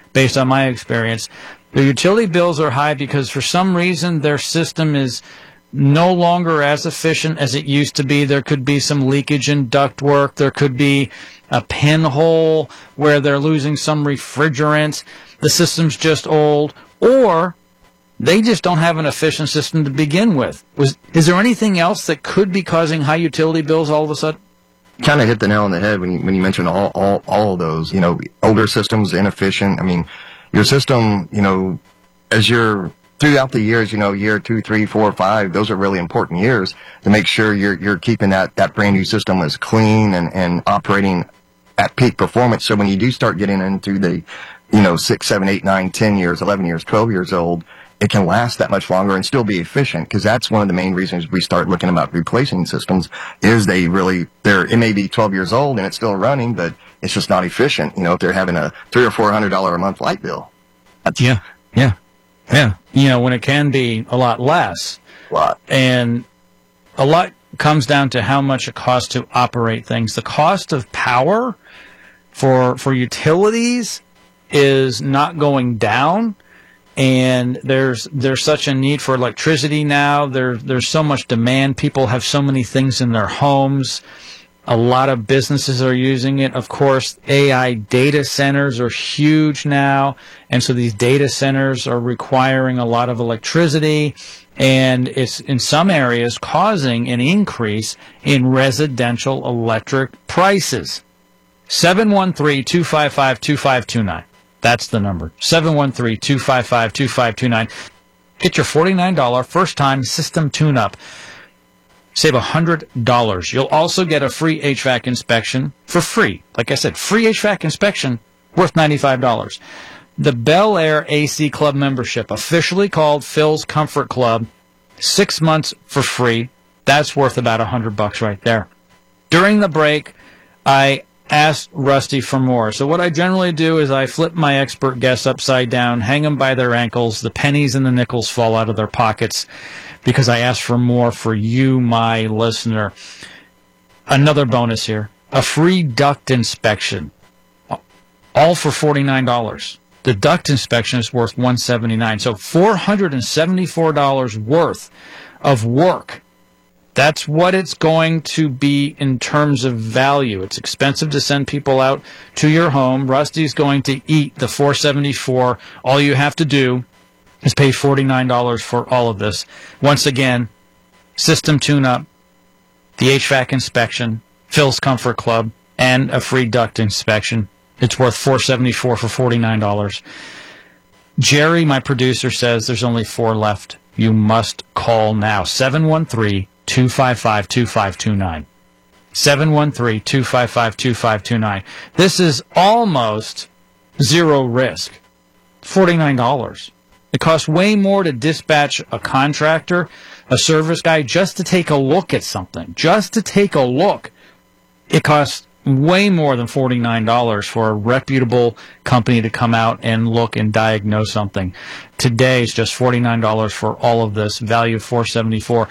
based on my experience. The utility bills are high because for some reason their system is no longer as efficient as it used to be. There could be some leakage in ductwork. There could be a pinhole where they're losing some refrigerant. The system's just old. Or they just don't have an efficient system to begin with. Is there anything else that could be causing high utility bills all of a sudden? Kind of hit the nail on the head when you mentioned all of those. Older systems, inefficient. I mean, your system, as you're throughout the years, year 2, 3, 4, 5, those are really important years to make sure you're keeping that brand new system as clean and operating at peak performance. So when you do start getting into the, 6, 7, 8, 9, 10 years, 11 years, 12 years old, it can last that much longer and still be efficient, because that's one of the main reasons we start looking about replacing systems is it may be 12 years old and it's still running, but it's just not efficient. If they're having a $300 or $400 a month light bill. Yeah. When it can be a lot less. And a lot comes down to how much it costs to operate things. The cost of power for utilities is not going down. And there's such a need for electricity now. There's so much demand. People have so many things in their homes. A lot of businesses are using it. Of course, AI data centers are huge now. And so these data centers are requiring a lot of electricity. And it's in some areas causing an increase in residential electric prices. 713-255-2529. That's the number, 713-255-2529. Get your $49 first-time system tune-up. Save $100. You'll also get a free HVAC inspection for free. Like I said, free HVAC inspection worth $95. The Bel Air AC Club membership, officially called Phil's Comfort Club, 6 months for free. That's worth about $100 right there. During the break, I asked Rusty for more. So what I generally do is I flip my expert guests upside down, hang them by their ankles, the pennies and the nickels fall out of their pockets because I asked for more for you, my listener. Another bonus here, a free duct inspection, all for $49. The duct inspection is worth $179, so $474 worth of work. That's what it's going to be in terms of value. It's expensive to send people out to your home. Rusty's going to eat the $474. All you have to do is pay $49 for all of this. Once again, system tune-up, the HVAC inspection, Phil's Comfort Club, and a free duct inspection. It's worth $474 for $49. Jerry, my producer, says there's only 4 left. You must call now. 713-255-2529. 713-255-2529. This is almost zero risk. $49. It costs way more to dispatch a contractor, a service guy, just to take a look at something. Just to take a look. It costs way more than $49 for a reputable company to come out and look and diagnose something. Today is just $49 for all of this. Value $474.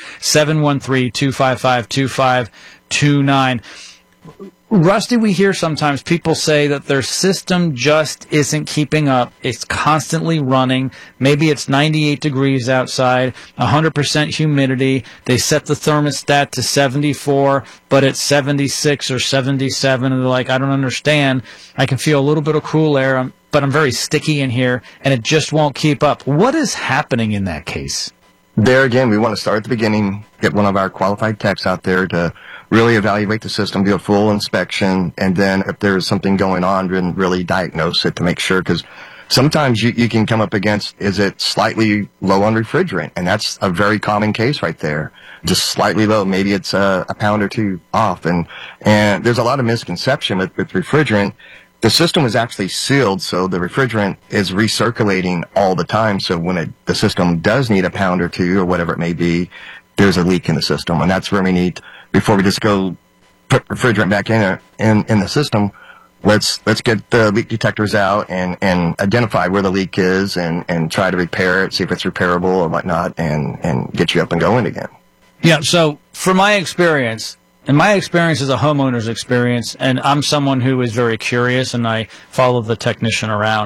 713-255-2529. Rusty, we hear sometimes people say that their system just isn't keeping up. It's constantly running. Maybe it's 98 degrees outside, 100% humidity. They set the thermostat to 74, but it's 76 or 77, and they're like, I don't understand. I can feel a little bit of cool air, but I'm very sticky in here, and it just won't keep up. What is happening in that case? There again, we want to start at the beginning, get one of our qualified techs out there to really evaluate the system, do a full inspection, and then if there's something going on, then really diagnose it to make sure, because sometimes you can come up against, is it slightly low on refrigerant? And that's a very common case right there. Just slightly low. Maybe it's a pound or two off. And there's a lot of misconception with refrigerant. The system is actually sealed, so the refrigerant is recirculating all the time. So when the system does need a pound or two or whatever it may be, there's a leak in the system. And that's where we need, before we just go put refrigerant back in the system, let's get the leak detectors out and identify where the leak is and try to repair it, see if it's repairable or whatnot, and get you up and going again. Yeah, so from my experience, and my experience is a homeowner's experience, and I'm someone who is very curious, and I follow the technician around.